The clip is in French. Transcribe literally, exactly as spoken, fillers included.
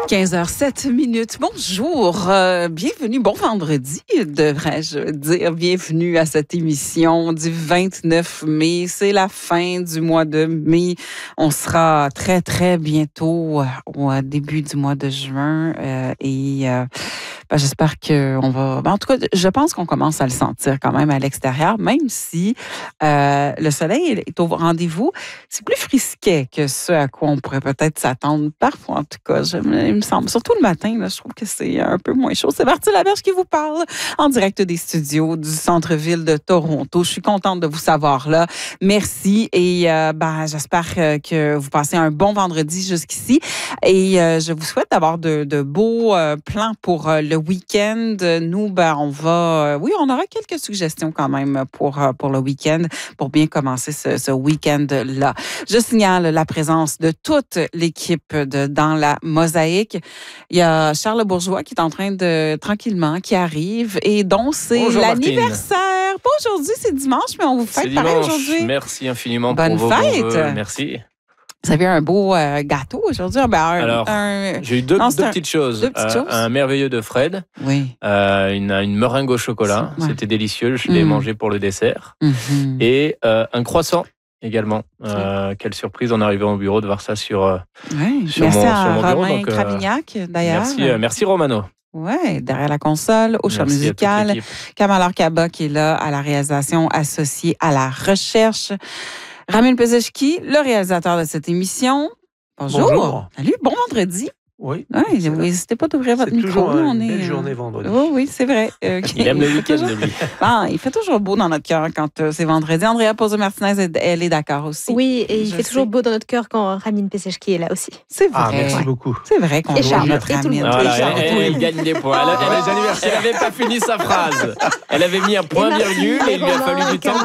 quinze heures sept minutes. Bonjour, euh, bienvenue, bon vendredi, devrais-je dire. Bienvenue à cette émission du vingt-neuf mai. C'est la fin du mois de mai. On sera très, très bientôt au début du mois de juin. Euh, et euh, ben, j'espère qu'on va... Ben, en tout cas, je pense qu'on commence à le sentir quand même à l'extérieur, même si euh, le soleil est au rendez-vous. C'est plus frisquet que ce à quoi on pourrait peut-être s'attendre parfois, en tout cas. Je, il me semble. Surtout le matin, là, je trouve que c'est un peu moins chaud. C'est Martine Laberge qui vous parle en direct des studios du centre-ville de Toronto. Je suis contente de vous savoir là. Merci et euh, ben, j'espère que vous passez un bon vendredi jusqu'ici. Et euh, je vous souhaite d'avoir de, de beaux euh, plans pour euh, le week-end. Nous, ben, on va... Euh, oui, on aura quelques suggestions quand même pour, euh, pour le week-end, pour bien commencer ce, ce week-end-là. Je signale la présence de toute l'équipe de Dans la Mosaïque. Il y a Charles Bourgeois qui est en train de, tranquillement, qui arrive et dont c'est Bonjour, l'anniversaire. Pas aujourd'hui, c'est dimanche, mais on vous fête pareil aujourd'hui. Merci infiniment Bonne pour vos fête. bons vœux. Merci. Vous avez un beau euh, gâteau aujourd'hui. Ben, un, Alors, un... j'ai eu deux, non, deux un... petites choses. Deux petites euh, choses. Un merveilleux de Fred. Oui. Euh, une, une meringue au chocolat. Ouais. C'était délicieux. Je l'ai Mm. mangé pour le dessert. Mm-hmm. Et euh, un croissant également. Euh, quelle surprise en arrivant au bureau de voir ça sur, euh, Oui. sur, Merci mon, à sur mon bureau. Romain Donc, euh, Cravignac, d'ailleurs. merci, euh, merci Romano. Oui, derrière la console, au choix Merci à toute musical. l'équipe. Kamal Arcaba qui est là à la réalisation, associée à la recherche. Ramil Pezeshki, le réalisateur de cette émission. Bonjour. Bonjour. Salut, bon vendredi. Oui. Oui, n'hésitez pas d'ouvrir votre C'est micro. toujours Là, une on belle est, journée vendredi. Oui, oui, c'est vrai. Euh, Il aime le il fait week-end, toujours- lui. Bon, il fait toujours beau dans notre cœur quand euh, c'est vendredi. Andrea Pozo-Martinez, elle, elle est d'accord aussi. Oui, et il Je fait toujours sais. beau dans notre cœur quand Ramine Pezeshki est là aussi. C'est vrai. Ah, merci beaucoup. C'est vrai qu'on Et doit Charles, notre et tout le Ramine. monde. Voilà, Charles, elle, elle, elle gagne des points. Elle, Oh. elle, elle, elle avait pas fini sa phrase. Elle avait mis un point Et Martine, virgule et il lui a fallu du temps